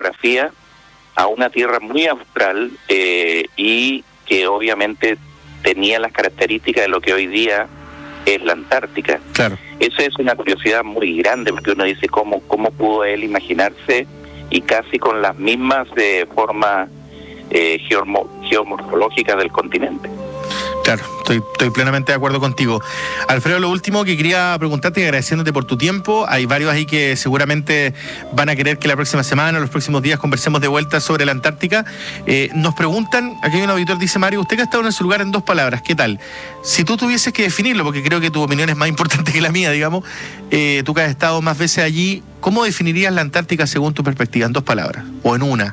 geografía a una tierra muy austral y que obviamente tenía las características de lo que hoy día es la Antártica. Claro. Eso es una curiosidad muy grande, porque uno dice cómo pudo él imaginarse, y casi con las mismas formas geomorfológicas del continente. Claro, estoy plenamente de acuerdo contigo. Alfredo, lo último que quería preguntarte, y agradeciéndote por tu tiempo, hay varios ahí que seguramente van a querer que la próxima semana o los próximos días conversemos de vuelta sobre la Antártica. Nos preguntan, aquí hay un auditor, dice: Mario, usted que ha estado en ese lugar, en 2 palabras, ¿qué tal? Si tú tuvieses que definirlo, porque creo que tu opinión es más importante que la mía, digamos, tú que has estado más veces allí, ¿cómo definirías la Antártica según tu perspectiva, en 2 palabras? ¿O en una?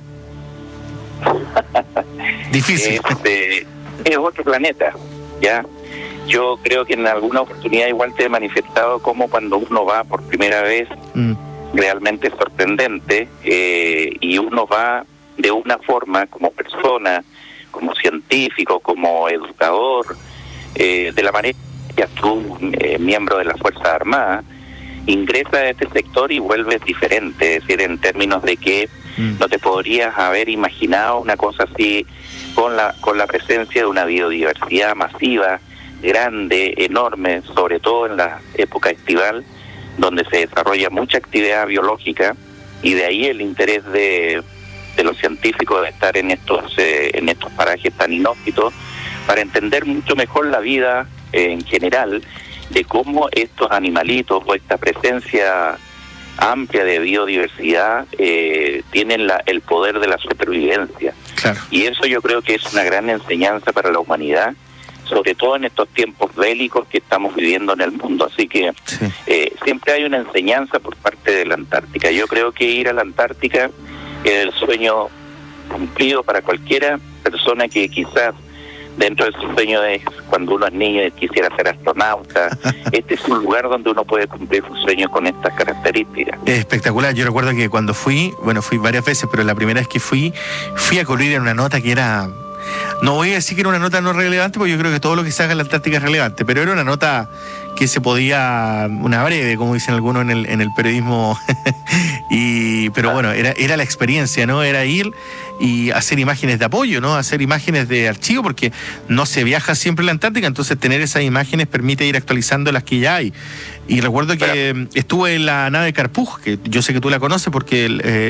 Difícil. Es otro planeta, ¿ya? Yo creo que en alguna oportunidad igual te he manifestado cómo cuando uno va por primera vez, realmente es sorprendente, y uno va de una forma como persona, como científico, como educador, de la manera que tú, miembro de las Fuerzas Armadas, ingresas a este sector y vuelves diferente, es decir, en términos de que no te podrías haber imaginado una cosa así, con la presencia de una biodiversidad masiva, grande, enorme, sobre todo en la época estival, donde se desarrolla mucha actividad biológica, y de ahí el interés de los científicos de estar en estos parajes tan inhóspitos, para entender mucho mejor la vida en general, de cómo estos animalitos o esta presencia amplia de biodiversidad tienen el poder de la supervivencia. Claro. Y eso yo creo que es una gran enseñanza para la humanidad, sobre todo en estos tiempos bélicos que estamos viviendo en el mundo. Así que siempre hay una enseñanza por parte de la Antártica. Yo creo que ir a la Antártica es el sueño cumplido para cualquiera persona que quizás dentro de su sueño es cuando uno es niño y quisiera ser astronauta. Este es un lugar donde uno puede cumplir sus sueños con estas características. Es espectacular. Yo recuerdo que cuando fui varias veces, pero la primera vez que fui a cubrir en una nota que era... No voy a decir que era una nota no relevante, porque yo creo que todo lo que se haga en la Antártica es relevante, pero era una nota que se podía, una breve, como dicen algunos en el periodismo, pero bueno, era la experiencia, ¿no? Era ir y hacer imágenes de apoyo, ¿no? Hacer imágenes de archivo, porque no se viaja siempre en la Antártica, entonces tener esas imágenes permite ir actualizando las que ya hay. Y recuerdo que estuve en la nave Carpuj, que yo sé que tú la conoces porque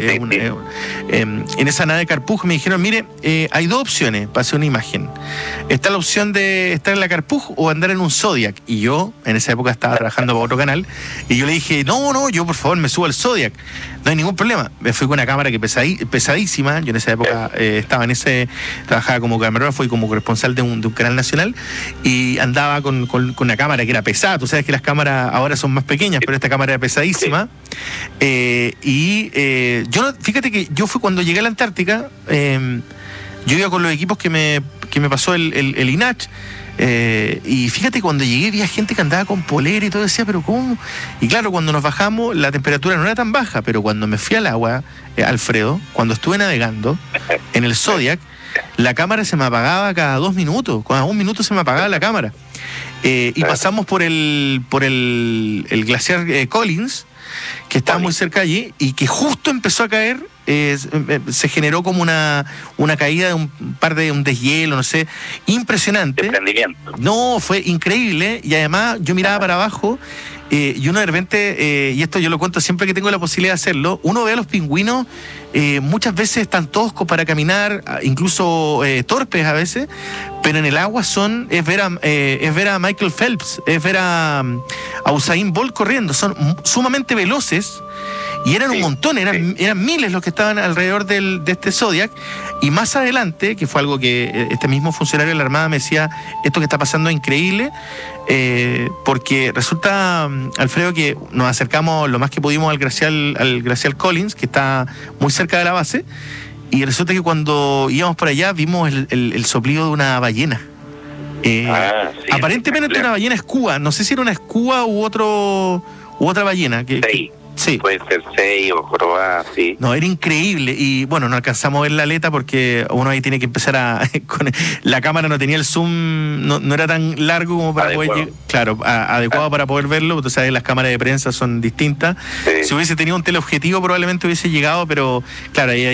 en esa nave Carpuj me dijeron: mire, hay 2 opciones para hacer una imagen. Está la opción de estar en la Carpuj o andar en un Zodiac. Y yo, en esa época, estaba trabajando para otro canal, y yo le dije: no, yo por favor me subo al Zodiac, no hay ningún problema. Me fui con una cámara que pesadísima. Yo en esa época trabajaba como camarógrafo y como corresponsal de un canal nacional, y andaba con una cámara que era pesada. Tú sabes que las cámaras ahora son más pequeñas, pero esta cámara era pesadísima. Fíjate que yo fui cuando llegué a la Antártica, yo iba con los equipos que me pasó el INACH, y fíjate, cuando llegué vi a gente que andaba con polera y todo, decía: ¿pero cómo? Y claro, cuando nos bajamos la temperatura no era tan baja, pero cuando me fui al agua, Alfredo, cuando estuve navegando en el Zodiac, la cámara se me apagaba cada 2 minutos, cada 1 minuto se me apagaba la cámara. Y pasamos por el glaciar Collins, que estaba muy cerca allí, y que justo empezó a caer, se generó como una caída de un deshielo, no sé, impresionante. Desprendimiento. No, fue increíble, y además yo miraba para abajo, y uno de repente, y esto yo lo cuento siempre que tengo la posibilidad de hacerlo, uno ve a los pingüinos, muchas veces están toscos para caminar, incluso torpes a veces, pero en el agua es ver a Michael Phelps, es ver a Usain Bolt corriendo, son sumamente veloces. Y eran un montón, eran miles los que estaban alrededor de este Zodiac. Y más adelante, que fue algo que este mismo funcionario de la Armada me decía: esto que está pasando es increíble, porque resulta, Alfredo, que nos acercamos lo más que pudimos al glacial Collins, que está muy cerca de la base, y resulta que cuando íbamos por allá vimos el soplido de una ballena. Aparentemente una ballena escúa, no sé si era una escúa u otra ballena. Sí. Puede ser 6 o jorobada, sí. No, era increíble. Y bueno, no alcanzamos a ver la aleta porque uno ahí tiene que empezar con la cámara no tenía el zoom, no era tan largo como para poder adecuado para poder verlo. Tú sabes, las cámaras de prensa son distintas. Si hubiese tenido un teleobjetivo probablemente hubiese llegado, pero claro, ahí